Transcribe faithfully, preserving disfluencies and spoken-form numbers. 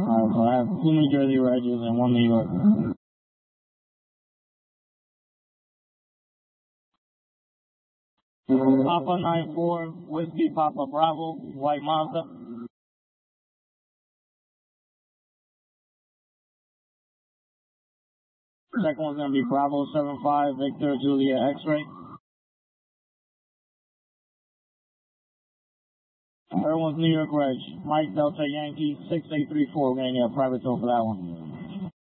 Alright, so I have two New Jersey Regis and one New York. Papa nine four, Whiskey Papa Bravo, White Monster. Second one's going to be Bravo seven five, Victor Julia X-Ray. Third one's New York Reg, Mike Delta Yankee six eight three four. We're going to get a private tow for that one.